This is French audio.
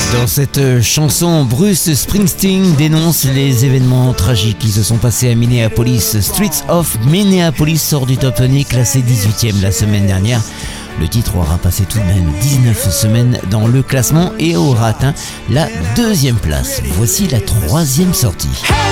Dans cette chanson, Bruce Springsteen dénonce les événements tragiques qui se sont passés à Minneapolis. Streets of Minneapolis sort du top 20, classé 18e la semaine dernière. Le titre aura passé tout de même 19 semaines dans le classement et aura atteint la 2e place. Voici la 3e sortie.